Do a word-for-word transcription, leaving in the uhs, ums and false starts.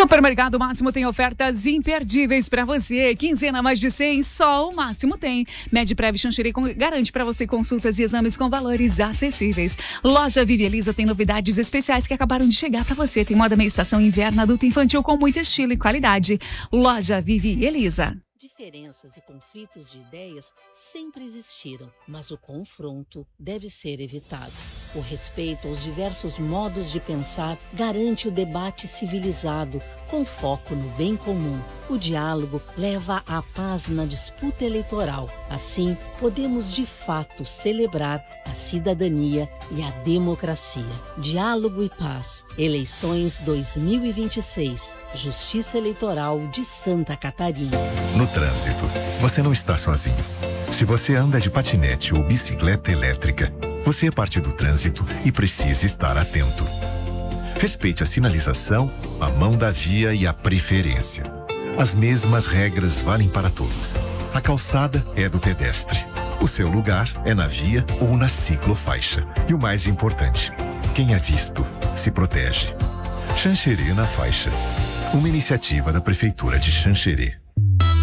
Supermercado Máximo tem ofertas imperdíveis para você. Quinzena mais de cem, só o Máximo tem. Medprev Xanxerê garante para você consultas e exames com valores acessíveis. Loja Vivi Elisa tem novidades especiais que acabaram de chegar para você. Tem moda meia estação inverno adulto infantil com muito estilo e qualidade. Loja Vivi Elisa. Diferenças e conflitos de ideias sempre existiram, mas o confronto deve ser evitado. O respeito aos diversos modos de pensar garante o debate civilizado, com foco no bem comum. O diálogo leva à paz na disputa eleitoral. Assim, podemos de fato celebrar a cidadania e a democracia. Diálogo e paz. Eleições dois mil e vinte e seis. Justiça Eleitoral de Santa Catarina. No trânsito, você não está sozinho. Se você anda de patinete ou bicicleta elétrica, você é parte do trânsito e precisa estar atento. Respeite a sinalização, a mão da via e a preferência. As mesmas regras valem para todos. A calçada é do pedestre. O seu lugar é na via ou na ciclofaixa. E o mais importante, quem é visto se protege. Xanxerê na faixa. Uma iniciativa da Prefeitura de Xanxerê.